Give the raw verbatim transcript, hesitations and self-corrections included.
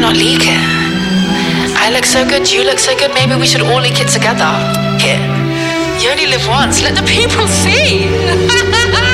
not leak it? I look so good, you look so good, maybe we should all leak it together. Here, you only live once, let the people see.